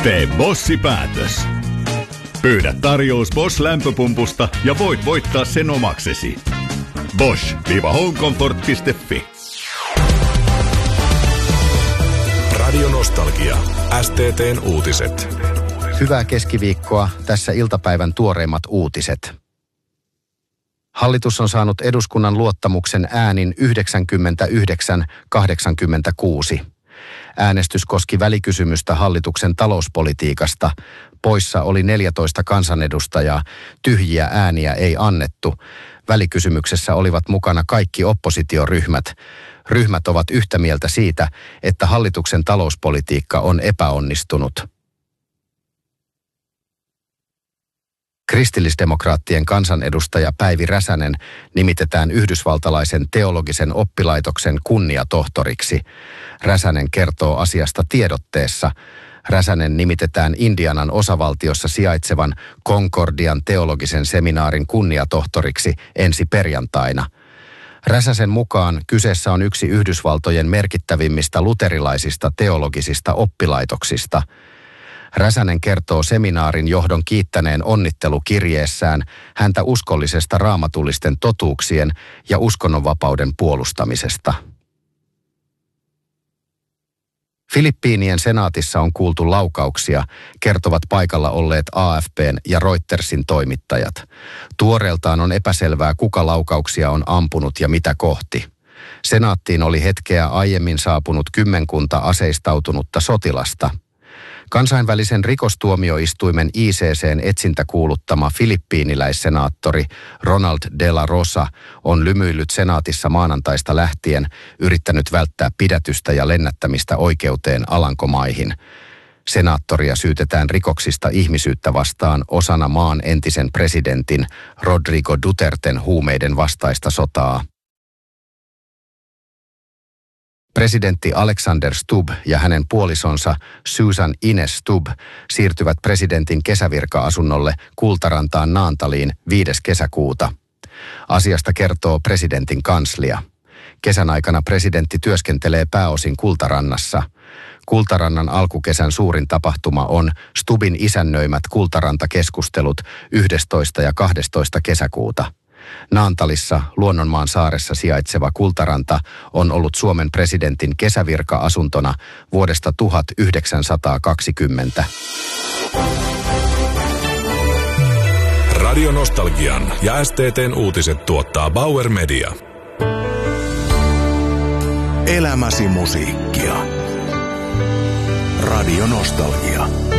Tee Bossi-päätös. Pyydä tarjous Bosch-lämpöpumpusta ja voit voittaa sen omaksesi. Bosch-homecomfort.fi. Radio Nostalgia. STT:n uutiset. Hyvää keskiviikkoa. Tässä iltapäivän tuoreimmat uutiset. Hallitus on saanut eduskunnan luottamuksen äänin 99-86. Äänestys koski välikysymystä hallituksen talouspolitiikasta. Poissa oli 14 kansanedustajaa. Tyhjiä ääniä ei annettu. Välikysymyksessä olivat mukana kaikki oppositioryhmät. Ryhmät ovat yhtä mieltä siitä, että hallituksen talouspolitiikka on epäonnistunut. Kristillisdemokraattien kansanedustaja Päivi Räsänen nimitetään yhdysvaltalaisen teologisen oppilaitoksen kunniatohtoriksi. Räsänen kertoo asiasta tiedotteessa. Räsänen nimitetään Indianan osavaltiossa sijaitsevan Concordian teologisen seminaarin kunniatohtoriksi ensi perjantaina. Räsäsen mukaan kyseessä on yksi Yhdysvaltojen merkittävimmistä luterilaisista teologisista oppilaitoksista. Räsänen kertoo seminaarin johdon kiittäneen onnittelukirjeessään häntä uskollisesta raamatullisten totuuksien ja uskonnonvapauden puolustamisesta. Filippiinien senaatissa on kuultu laukauksia, kertovat paikalla olleet AFP:n ja Reutersin toimittajat. Tuoreeltaan on epäselvää, kuka laukauksia on ampunut ja mitä kohti. Senaattiin oli hetkeä aiemmin saapunut kymmenkunta aseistautunutta sotilasta. Kansainvälisen rikostuomioistuimen ICC:n etsintäkuuluttama filippiiniläissenaattori Ronald de la Rosa on lymyillyt senaatissa maanantaista lähtien, yrittänyt välttää pidätystä ja lennättämistä oikeuteen Alankomaihin. Senaattoria syytetään rikoksista ihmisyyttä vastaan osana maan entisen presidentin Rodrigo Duterten huumeiden vastaista sotaa. Presidentti Alexander Stubb ja hänen puolisonsa Susan Ines Stubb siirtyvät presidentin kesävirka-asunnolle Kultarantaan Naantaliin 5. kesäkuuta. Asiasta kertoo presidentin kanslia. Kesän aikana presidentti työskentelee pääosin Kultarannassa. Kultarannan alkukesän suurin tapahtuma on Stubbin isännöimät Kultaranta-keskustelut 11. ja 12. kesäkuuta. Naantalissa, Luonnonmaan saaressa sijaitseva Kultaranta on ollut Suomen presidentin kesävirka-asuntona vuodesta 1920. Radio Nostalgian ja STT:n uutiset tuottaa Bauer Media. Elämäsi musiikkia. Radio Nostalgia.